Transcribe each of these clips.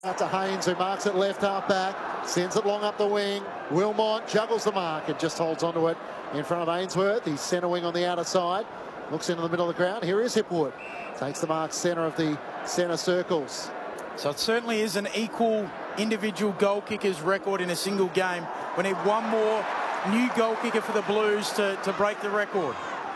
Out to Haynes, who marks it left half back, sends it long up the wing. Wilmot juggles the mark and just holds onto it in front of Ainsworth. He's centre wing on the outer side, looks into the middle of the ground. Here is Hipwood, takes the mark centre of the centre circles. So it certainly is an equal individual goal kicker's record in a single game. We need one more new goal kicker for the Blues to break the record.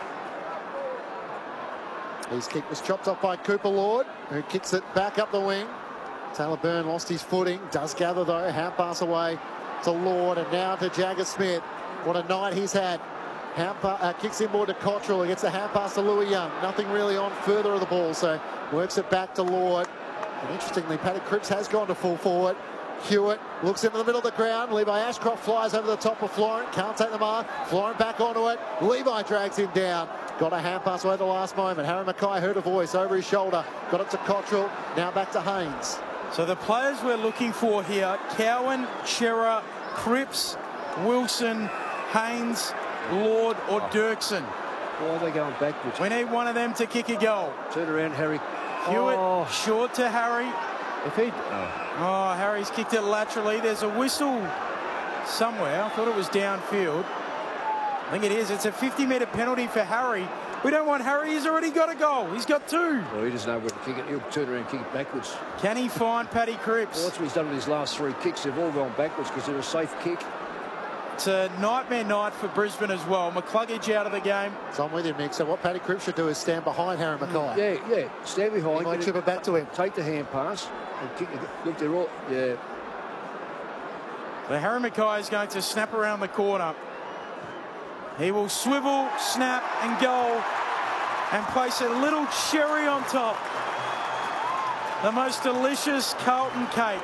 His kick was chopped off by Cooper Lord, who kicks it back up the wing. Taylor Byrne lost his footing, does gather though, hand pass away to Lord and now to Jagger Smith. What a night he's had. Kicks inboard to Cottrell, he gets a hand pass to Louis Young. Nothing really on further of the ball, so works it back to Lord. And interestingly, Paddy Cripps has gone to full forward. Hewitt looks into the middle of the ground. Levi Ashcroft flies over the top of Florent. Can't take the mark. Florent back onto it. Levi drags him down. Got a hand pass away at the last moment. Harry Mackay heard a voice over his shoulder. Got it to Cottrell. Now back to Haynes. So the players we're looking for here, Cowan, Chera, Cripps, Wilson, Haynes, Lord or Dirksen. Why are they going backwards? We need one of them to kick a goal. Turn around, Harry. Hewitt, short to Harry. Harry's kicked it laterally. There's a whistle somewhere. I thought it was downfield. I think it is. It's a 50-metre penalty for Harry. We don't want Harry. He's already got a goal. He's got two. Well, he doesn't know where to kick it. He'll turn around and kick it backwards. Can he find Paddy Cripps? Well, that's what he's done with his last three kicks. They've all gone backwards because they're a safe kick. It's a nightmare night for Brisbane as well. McCluggage out of the game. So I'm with you, Mick. So what Paddy Cripps should do is stand behind Harry Mackay. Yeah. Stand behind. He might chip it back to him. Take the hand pass and kick it. Look, they're all... Yeah. But Harry Mackay is going to snap around the corner. He will swivel, snap and goal and place a little cherry on top. The most delicious Carlton cake.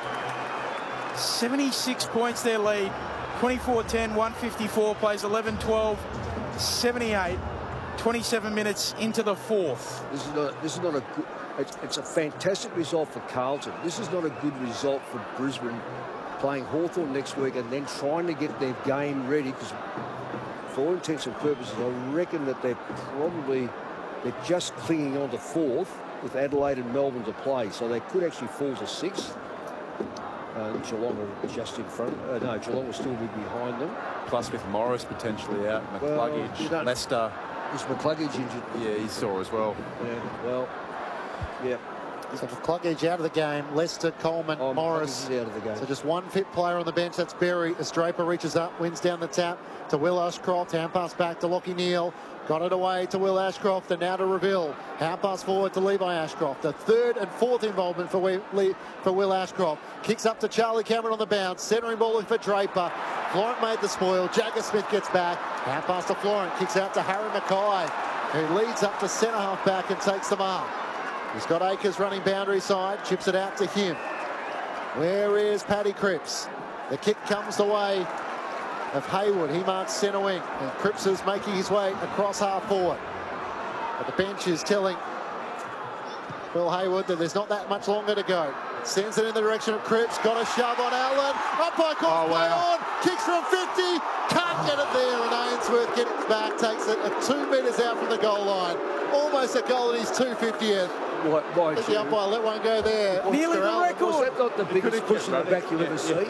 76 points their lead. 24-10, 154, plays 11-12, 78, 27 minutes into the fourth. This is not a good... It's a fantastic result for Carlton. This is not a good result for Brisbane playing Hawthorn next week and then trying to get their game ready, because for all intents and purposes, I reckon that they're just clinging on to fourth with Adelaide and Melbourne to play, so they could actually fall to sixth. Geelong are just in front. No, Geelong will still be behind them. Plus with Morris potentially out, McCluggage, Lester. Is McCluggage injured? Yeah, he's sore as well. Yeah, well, yeah. So McCluggage out of the game, Lester, Coleman, Morris out of the game. So just one fit player on the bench, that's Berry. As Draper reaches up, wins down the tap to Will Ashcroft, hand pass back to Lachie Neale. Got it away to Will Ashcroft and now to Reville. Hand pass forward to Levi Ashcroft. The third and fourth involvement for Will Ashcroft. Kicks up to Charlie Cameron on the bounce. Centering ball for Draper. Florent made the spoil. Jagger Smith gets back. Hand pass to Florent. Kicks out to Harry Mackay, who leads up to centre half back and takes the mark. He's got Akers running boundary side. Chips it out to him. Where is Paddy Cripps? The kick comes the way of Hayward. He marks centre wing, and Cripps is making his way across half forward. But the bench is telling Will Hayward that there's not that much longer to go. Sends it in the direction of Cripps. Got a shove on Allen. Up by Cox, on. Kicks from 50. Can't get it there, and Ainsworth gets it back. Takes it 2 metres out from the goal line. Almost a goal at his 250th. Why the umpire let one go there. Nearly the record. Was that not the biggest push in the back you've ever seen?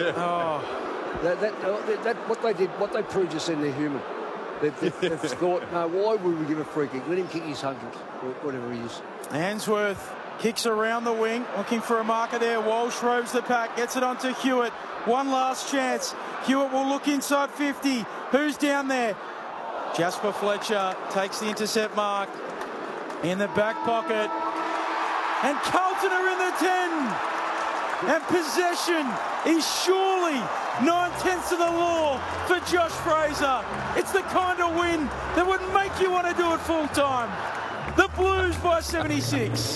What they proved just in their human. They've thought, no, why would we give a free kick? Let him kick his 100, or whatever he is. Ainsworth kicks around the wing, looking for a marker there. Walsh robes the pack, gets it onto Hewitt. One last chance. Hewitt will look inside 50. Who's down there? Jasper Fletcher takes the intercept mark in the back pocket. And Carlton are in the 10. And possession is surely 9/10 of the law for Josh Fraser. It's the kind of win that would make you want to do it full time. The Blues by 76.